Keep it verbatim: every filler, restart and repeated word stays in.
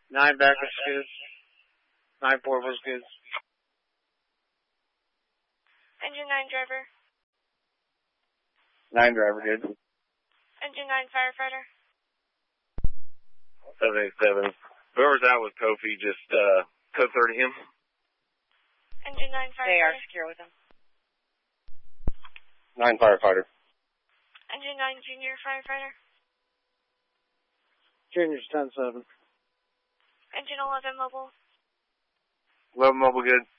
Nine back was good. Nine four was good. Engine nine driver. Nine driver good. Engine nine firefighter. seven eight seven. Whoever's out with Kofi, just uh, code thirty him. Engine nine firefighter. They are secure with him. Nine firefighter. Engine nine junior firefighter. Junior's ten seven. Engine eleven mobile. eleven mobile good.